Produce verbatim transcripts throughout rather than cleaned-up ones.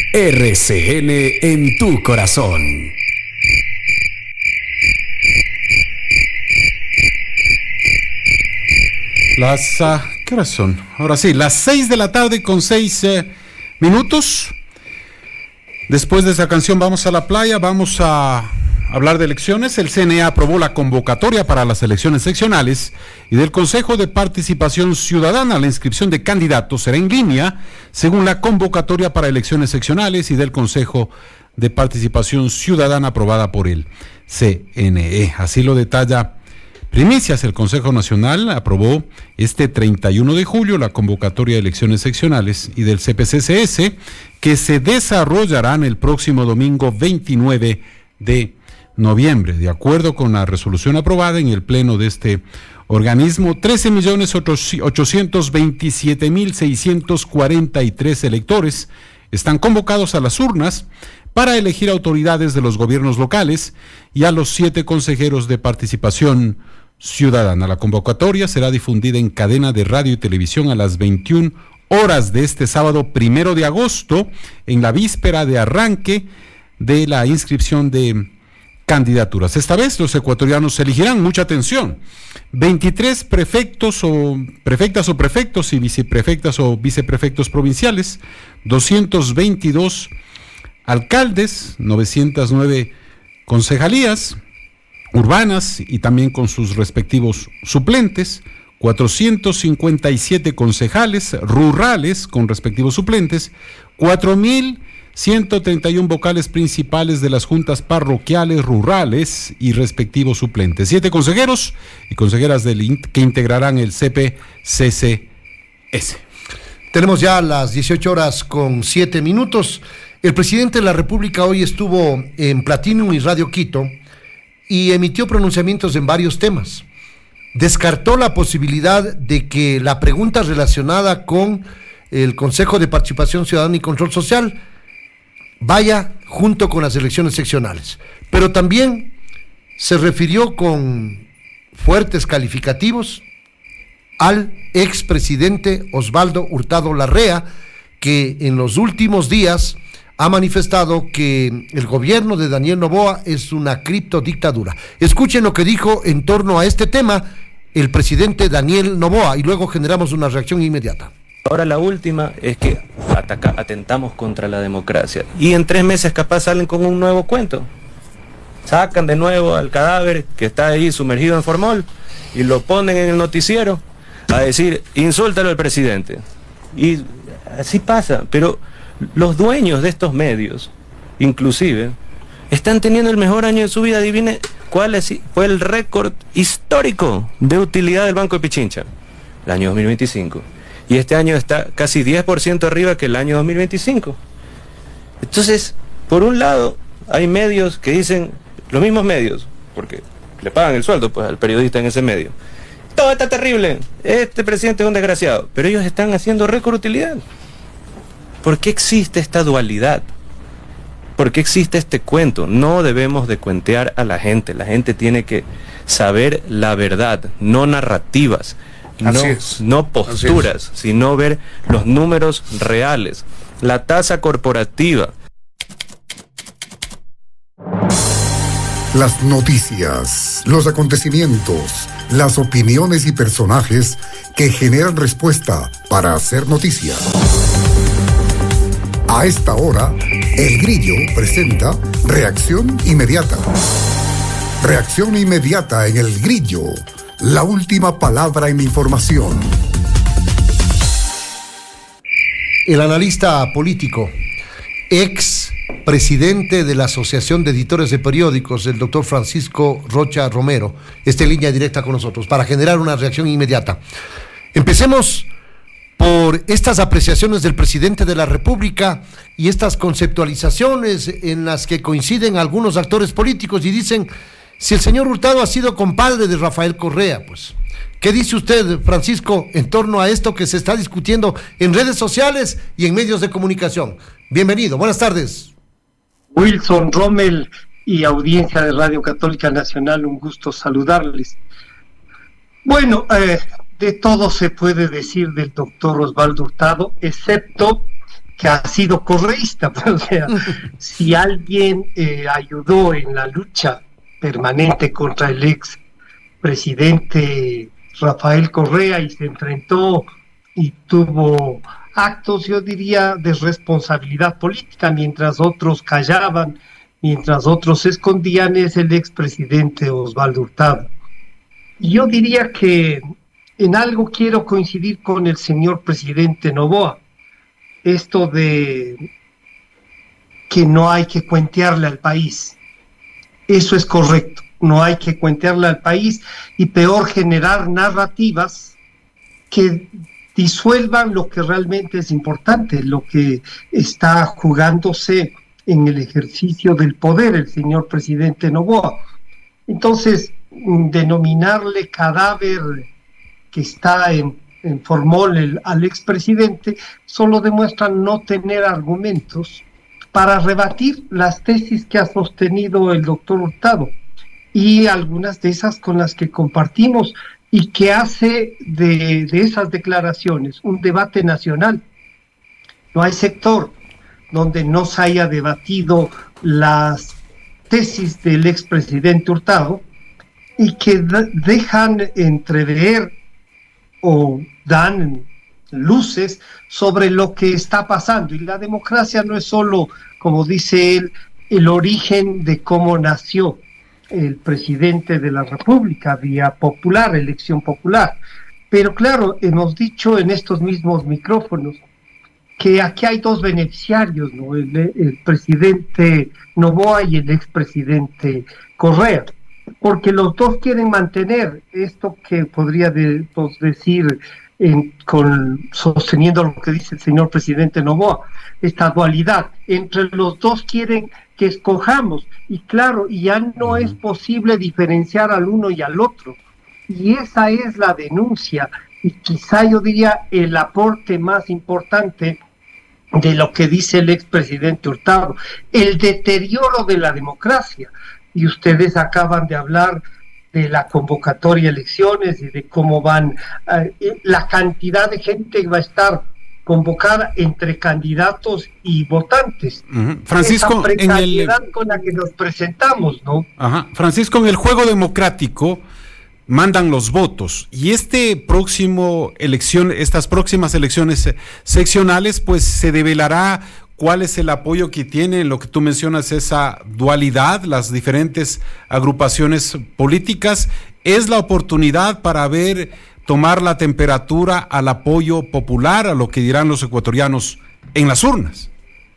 R C N en tu corazón. Las, uh, ¿qué horas son? Ahora sí, las seis de la tarde con seis eh, minutos. Después de esa canción vamos a la playa, vamos a hablar de elecciones. El C N E aprobó la convocatoria para las elecciones seccionales y del Consejo de Participación Ciudadana. La inscripción de candidatos será en línea según la convocatoria para elecciones seccionales y del Consejo de Participación Ciudadana aprobada por el C N E. Así lo detalla Primicias. El Consejo Nacional aprobó este treinta y uno de julio la convocatoria de elecciones seccionales y del C P C C S, que se desarrollarán el próximo domingo veintinueve de noviembre. De acuerdo con la resolución aprobada en el pleno de este organismo, trece millones ochocientos veintisiete mil seiscientos cuarenta y tres electores están convocados a las urnas para elegir autoridades de los gobiernos locales y a los siete consejeros de participación ciudadana. La convocatoria será difundida en cadena de radio y televisión a las veintiuna horas de este sábado primero de agosto, en la víspera de arranque de la inscripción de candidaturas. Esta vez los ecuatorianos elegirán, mucha atención, veintitrés prefectos o prefectas o prefectos y viceprefectas o viceprefectos provinciales, doscientos veintidós alcaldes, novecientas nueve concejalías urbanas y también con sus respectivos suplentes, cuatrocientos cincuenta y siete concejales rurales con respectivos suplentes, cuatro mil ciento treinta y uno vocales principales de las juntas parroquiales rurales y respectivos suplentes, siete consejeros y consejeras del, que integrarán el C P C C S. Tenemos ya las dieciocho horas con siete minutos. El presidente de la República hoy estuvo en Platinum y Radio Quito y emitió pronunciamientos en varios temas. Descartó la posibilidad de que la pregunta relacionada con el Consejo de Participación Ciudadana y Control Social vaya junto con las elecciones seccionales, pero también se refirió con fuertes calificativos al expresidente Osvaldo Hurtado Larrea, que en los últimos días ha manifestado que el gobierno de Daniel Noboa es una criptodictadura. Escuchen lo que dijo en torno a este tema el presidente Daniel Noboa y luego generamos una reacción inmediata. Ahora la última es que ataca, atentamos contra la democracia y en tres meses capaz salen con un nuevo cuento. Sacan de nuevo al cadáver que está ahí sumergido en formol y lo ponen en el noticiero a decir, insúltalo al presidente. Y así pasa, pero los dueños de estos medios, inclusive, están teniendo el mejor año de su vida. Adivine cuál es, fue el récord histórico de utilidad del Banco de Pichincha, el año dos mil veinticinco. Y este año está casi diez por ciento arriba que el año dos mil veinticinco. Entonces, por un lado, hay medios que dicen, los mismos medios, porque le pagan el sueldo pues al periodista en ese medio, todo está terrible, este presidente es un desgraciado, pero ellos están haciendo récord utilidad. ¿Por qué existe esta dualidad? ¿Por qué existe este cuento? No debemos de cuentear a la gente. La gente tiene que saber la verdad, no narrativas, no, no posturas, sino ver los números reales, la tasa corporativa. Las noticias, los acontecimientos, las opiniones y personajes que generan respuesta para hacer noticia. A esta hora, El Grillo presenta Reacción Inmediata. Reacción Inmediata en El Grillo, la última palabra en información. El analista político, ex presidente de la Asociación de Editores de Periódicos, el doctor Francisco Rocha Romero, está en línea directa con nosotros para generar una reacción inmediata. Empecemos por estas apreciaciones del presidente de la República y estas conceptualizaciones en las que coinciden algunos actores políticos y dicen, si el señor Hurtado ha sido compadre de Rafael Correa, pues, ¿qué dice usted, Francisco, en torno a esto que se está discutiendo en redes sociales y en medios de comunicación? Bienvenido, buenas tardes. Wilson, Rommel y audiencia de Radio Católica Nacional, un gusto saludarles. Bueno, eh, de todo se puede decir del doctor Osvaldo Hurtado, excepto que ha sido correísta. O sea, si alguien eh, ayudó en la lucha permanente contra el ex presidente Rafael Correa y se enfrentó y tuvo actos, yo diría, de responsabilidad política, mientras otros callaban, mientras otros se escondían, es el expresidente Osvaldo Hurtado. Y yo diría que en algo quiero coincidir con el señor presidente Noboa, esto de que no hay que cuentearle al país. Eso es correcto, no hay que cuentearle al país y peor generar narrativas que disuelvan lo que realmente es importante, lo que está jugándose en el ejercicio del poder el señor presidente Noboa. Entonces, denominarle cadáver que está en, en formol el, al expresidente solo demuestra no tener argumentos para rebatir las tesis que ha sostenido el doctor Hurtado y algunas de esas con las que compartimos y que hace de, de esas declaraciones un debate nacional. No hay sector donde no se haya debatido las tesis del expresidente Hurtado y que de, dejan entrever o dan luces sobre lo que está pasando. Y la democracia no es solo, como dice él, el origen de cómo nació el presidente de la República, vía popular, elección popular. Pero claro, hemos dicho en estos mismos micrófonos que aquí hay dos beneficiarios, ¿no? El, el presidente Noboa y el expresidente Correa, porque los dos quieren mantener esto que podría de, pues, decir, en, con, sosteniendo lo que dice el señor presidente Noboa, esta dualidad. Entre los dos quieren que escojamos, y claro, ya no es posible diferenciar al uno y al otro, y esa es la denuncia, y quizá yo diría el aporte más importante de lo que dice el expresidente Hurtado, el deterioro de la democracia. Y ustedes acaban de hablar de la convocatoria a elecciones y de cómo van, eh, la cantidad de gente que va a estar convocada entre candidatos y votantes. Uh-huh. Francisco, esa precariedad en el... con la que nos presentamos, ¿no? Ajá. Francisco, en el juego democrático mandan los votos y este próximo elección, estas próximas elecciones seccionales, pues se develará cuál es el apoyo que tiene, lo que tú mencionas, esa dualidad, las diferentes agrupaciones políticas. Es la oportunidad para ver, tomar la temperatura al apoyo popular, a lo que dirán los ecuatorianos en las urnas.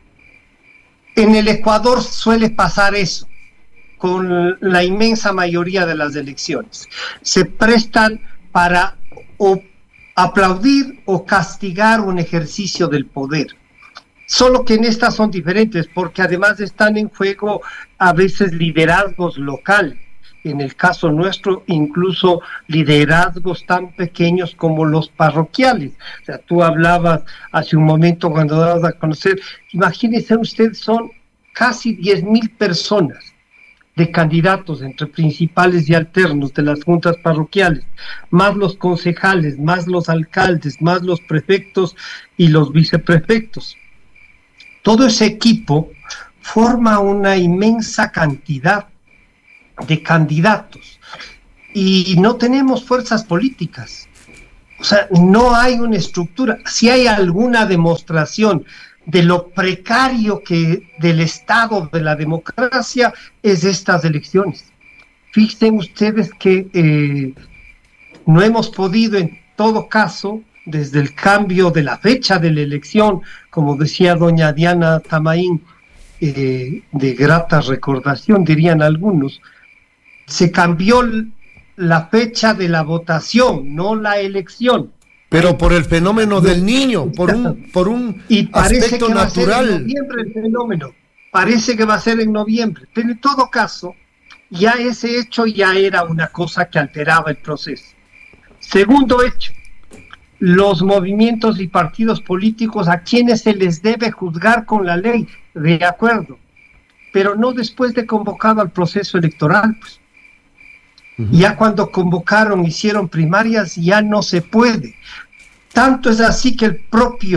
En el Ecuador suele pasar eso con la inmensa mayoría de las elecciones. Se prestan para o aplaudir o castigar un ejercicio del poder. Solo que en estas son diferentes, porque además están en juego a veces liderazgos locales. En el caso nuestro, incluso liderazgos tan pequeños como los parroquiales. O sea, tú hablabas hace un momento cuando dabas a conocer, imagínense ustedes, son casi diez mil personas de candidatos entre principales y alternos de las juntas parroquiales, más los concejales, más los alcaldes, más los prefectos y los viceprefectos. Todo ese equipo forma una inmensa cantidad de candidatos y no tenemos fuerzas políticas. O sea, no hay una estructura. Si hay alguna demostración de lo precario que del estado de la democracia es estas elecciones. Fíjense ustedes que eh, no hemos podido en todo caso, desde el cambio de la fecha de la elección, como decía doña Diana Tamaín, eh, de grata recordación dirían algunos, se cambió la fecha de la votación, no la elección. Pero por el fenómeno del niño, por un, por un y parece aspecto que natural. Va a ser en noviembre el fenómeno, parece que va a ser en noviembre, pero en todo caso, ya ese hecho ya era una cosa que alteraba el proceso. Segundo hecho, los movimientos y partidos políticos a quienes se les debe juzgar con la ley, de acuerdo, pero no después de convocado al proceso electoral, pues. Uh-huh. Ya cuando convocaron, hicieron primarias, ya no se puede. Tanto es así que el propio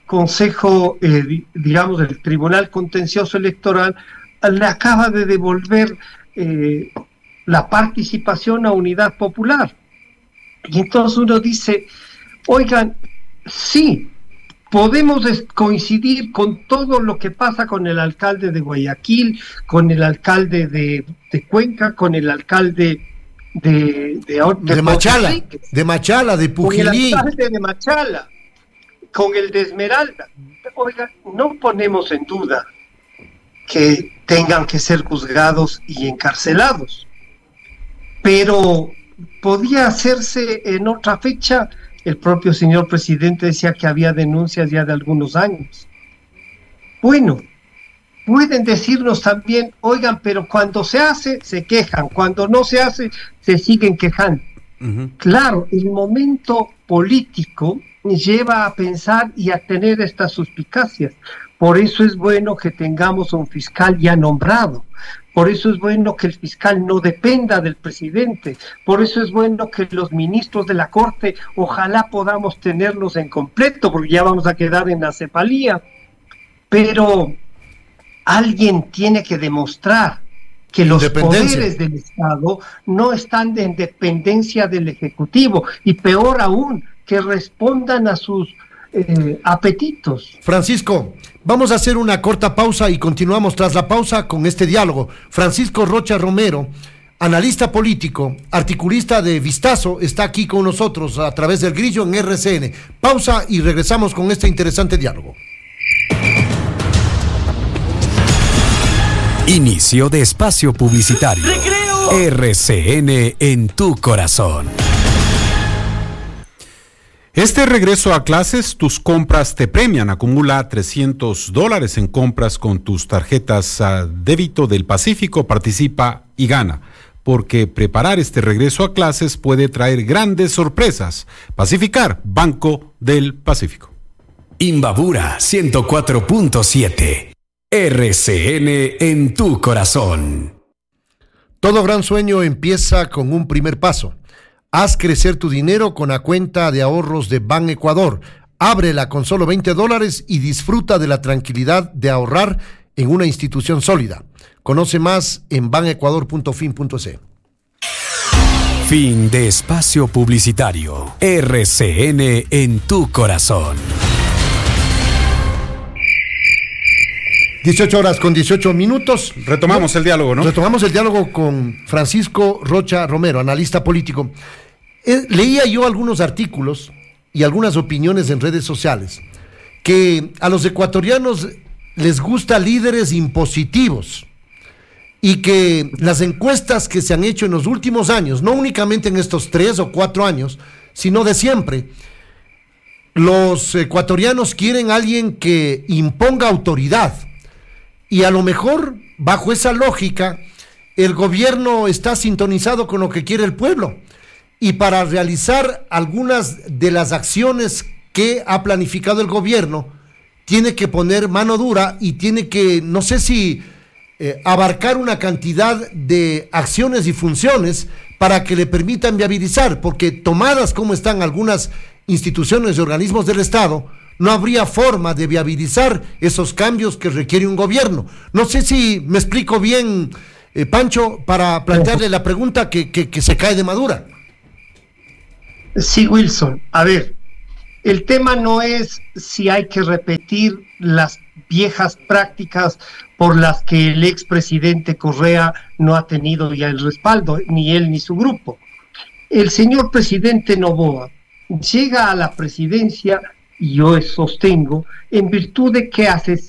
Consejo, eh, digamos, del Tribunal Contencioso Electoral le acaba de devolver eh, la participación a Unidad Popular. Y entonces uno dice, oigan, sí, podemos coincidir con todo lo que pasa con el alcalde de Guayaquil, con el alcalde de, de Cuenca, con el alcalde de... De, de, de Machala, de Machala, de Pujilí. Con el alcalde de Machala, con el de Esmeralda. Oiga, no ponemos en duda que tengan que ser juzgados y encarcelados, pero podía hacerse en otra fecha. El propio señor presidente decía que había denuncias ya de algunos años. Bueno, pueden decirnos también, oigan, pero cuando se hace, se quejan, cuando no se hace, se siguen quejando. Uh-huh. Claro, el momento político lleva a pensar y a tener estas suspicacias. Por eso es bueno que tengamos un fiscal ya nombrado. Por eso es bueno que el fiscal no dependa del presidente. Por eso es bueno que los ministros de la Corte, ojalá podamos tenerlos en completo, porque ya vamos a quedar en la cefalía. Pero alguien tiene que demostrar que los poderes del Estado no están en dependencia del Ejecutivo, y peor aún, que respondan a sus eh, apetitos. Francisco, vamos a hacer una corta pausa y continuamos tras la pausa con este diálogo. Francisco Rocha Romero, analista político, articulista de Vistazo, está aquí con nosotros a través del Grillo en R C N. Pausa y regresamos con este interesante diálogo. Inicio de espacio publicitario. ¡Recreo! R C N en tu corazón. Este regreso a clases, tus compras te premian. Acumula trescientos dólares en compras con tus tarjetas a débito del Pacífico. Participa y gana, porque preparar este regreso a clases puede traer grandes sorpresas. Pacificar, Banco del Pacífico. Imbabura ciento cuatro punto siete. R C N en tu corazón. Todo gran sueño empieza con un primer paso. Haz crecer tu dinero con la cuenta de ahorros de Ban Ecuador. Ábrela con solo veinte dólares y disfruta de la tranquilidad de ahorrar en una institución sólida. Conoce más en banecuador punto fin punto ce. Fin de espacio publicitario. R C N en tu corazón. dieciocho horas con dieciocho minutos. Retomamos el diálogo, ¿no? Retomamos el diálogo con Francisco Rocha Romero, analista político. Eh, leía yo algunos artículos y algunas opiniones en redes sociales que a los ecuatorianos les gusta líderes impositivos y que las encuestas que se han hecho en los últimos años, no únicamente en estos tres o cuatro años, sino de siempre, los ecuatorianos quieren a alguien que imponga autoridad. Y a lo mejor, bajo esa lógica, el gobierno está sintonizado con lo que quiere el pueblo. Y para realizar algunas de las acciones que ha planificado el gobierno, tiene que poner mano dura y tiene que, no sé si, eh, abarcar una cantidad de acciones y funciones para que le permitan viabilizar, porque tomadas como están algunas instituciones y organismos del Estado, no habría forma de viabilizar esos cambios que requiere un gobierno. No sé si me explico bien, eh, Pancho, para plantearle la pregunta que, que, que se cae de madura. Sí, Wilson. A ver, el tema no es si hay que repetir las viejas prácticas por las que el expresidente Correa no ha tenido ya el respaldo, ni él ni su grupo. El señor presidente Noboa llega a la presidencia, y yo sostengo, en virtud de que hace